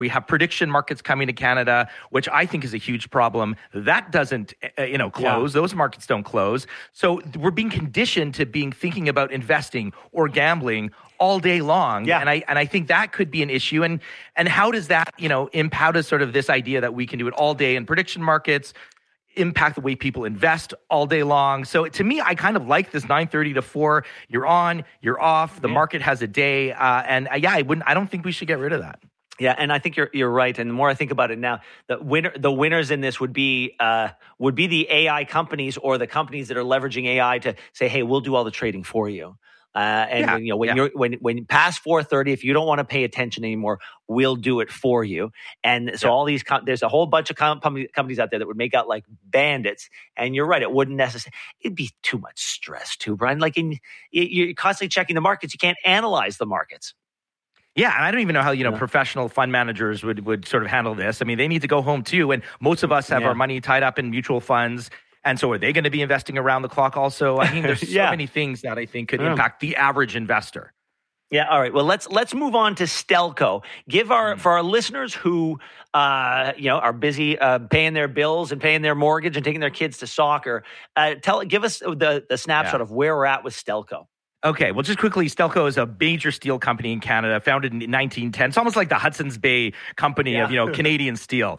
We have prediction markets coming to Canada, which I think is a huge problem. That doesn't, close. Those markets don't close. So we're being conditioned to thinking about investing or gambling all day long. Yeah. And I think that could be an issue. And how does that, how does sort of this idea that we can do it all day in prediction markets impact the way people invest all day long? So to me, I kind of like this 9:30 to 4. You're on, you're off. The market has a day. I don't think we should get rid of that. Yeah, and I think you're right. And the more I think about it now, the winners in this would be the AI companies or the companies that are leveraging AI to say, "Hey, we'll do all the trading for you." When past 4:30, if you don't want to pay attention anymore, we'll do it for you. And so all these there's a whole bunch of companies out there that would make out like bandits. And you're right, it wouldn't necessarily. It'd be too much stress too, Brian. Like you're constantly checking the markets. You can't analyze the markets. Yeah, and I don't even know how, professional fund managers would sort of handle this. I mean, they need to go home too, and most of us have our money tied up in mutual funds, and so are they going to be investing around the clock also? I mean, there's so many things that I think could impact the average investor. Yeah, all right. Well, let's move on to Stelco. For our listeners who are busy paying their bills and paying their mortgage and taking their kids to soccer, give us the snapshot of where we're at with Stelco. Okay, well, just quickly, Stelco is a major steel company in Canada, founded in 1910. It's almost like the Hudson's Bay Company of Canadian steel.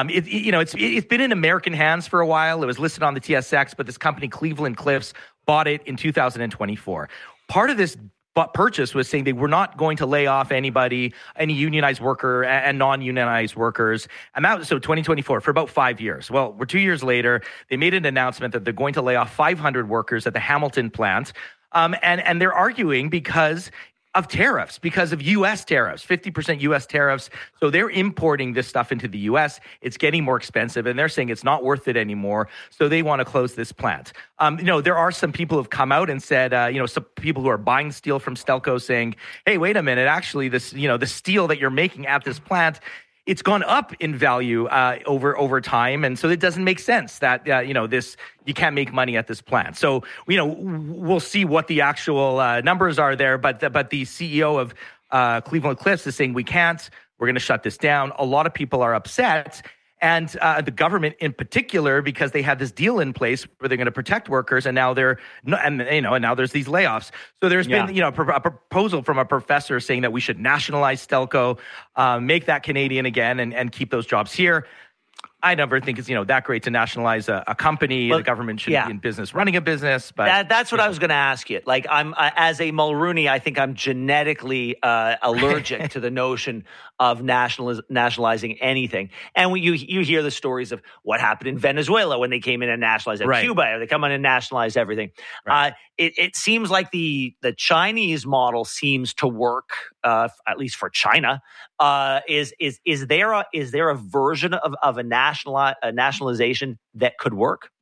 It's been in American hands for a while. It was listed on the TSX, but this company, Cleveland Cliffs, bought it in 2024. Part of this purchase was saying they were not going to lay off anybody, any unionized worker and non-unionized workers. And that was 2024 for about 5 years. Well, we're 2 years later. They made an announcement that they're going to lay off 500 workers at the Hamilton plant. And they're arguing because of tariffs, because of U.S. tariffs, 50% U.S. tariffs. So they're importing this stuff into the U.S. It's getting more expensive, and they're saying it's not worth it anymore. So they want to close this plant. There are some people who have come out and said, some people who are buying steel from Stelco saying, hey, wait a minute, actually, this, the steel that you're making at this plant, it's gone up in value over time, and so it doesn't make sense that this you can't make money at this plant. So we'll see what the actual numbers are there, but the CEO of Cleveland Cliffs is saying we can't. We're going to shut this down. A lot of people are upset. And the government in particular, because they had this deal in place where they're going to protect workers, and now and now there's these layoffs. So there's been a proposal from a professor saying that we should nationalize Stelco, make that Canadian again, and keep those jobs here. I never think it's that great to nationalize a company. The government should be in business, running a business. But that's what I was going to ask you. Like as a Mulrooney, I think I'm genetically allergic to the notion of nationalizing anything. And you hear the stories of what happened in Venezuela when they came in and nationalized Cuba. They come in and nationalize everything. Right. It seems like the Chinese model seems to work, at least for China. Is there a version of a nationalization that could work?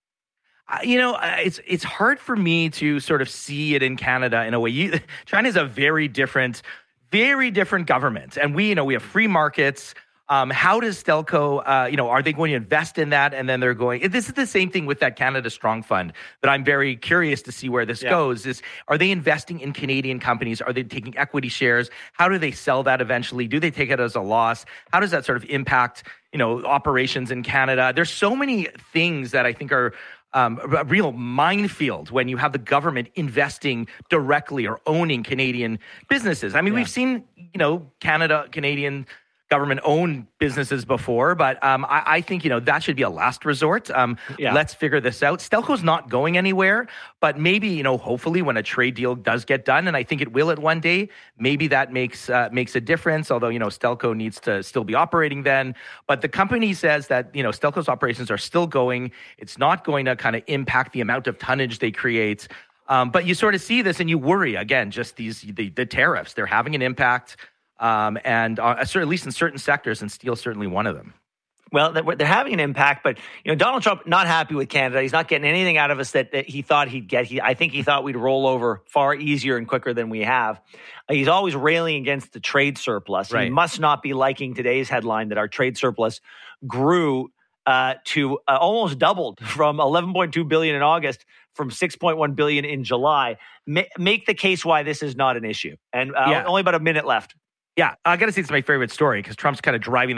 It's hard for me to sort of see it in Canada in a way. China is a very different government, and we have free markets. How does Stelco, are they going to invest in that? And then they're going, this is the same thing with that Canada Strong Fund that I'm very curious to see where this goes. Are they investing in Canadian companies? Are they taking equity shares? How do they sell that eventually? Do they take it as a loss? How does that sort of impact, operations in Canada? There's so many things that I think are a real minefield when you have the government investing directly or owning Canadian businesses. I mean, we've seen, Canadian government-owned businesses before, but I think, that should be a last resort. Let's figure this out. Stelco's not going anywhere, but maybe, hopefully when a trade deal does get done, and I think it will at one day, maybe that makes a difference, although, Stelco needs to still be operating then. But the company says that, Stelco's operations are still going. It's not going to kind of impact the amount of tonnage they create. But you sort of see this and you worry, again, just the tariffs. They're having an impact. And at least in certain sectors, and steel certainly one of them. Well, they're having an impact, but Donald Trump not happy with Canada. He's not getting anything out of us that he thought he'd get. I think he thought we'd roll over far easier and quicker than we have. He's always railing against the trade surplus. Right. He must not be liking today's headline that our trade surplus grew to almost doubled from 11.2 billion in August from 6.1 billion in July. Make the case why this is not an issue. And only about a minute left. Yeah, I got to say it's my favorite story because Trump's kind of driving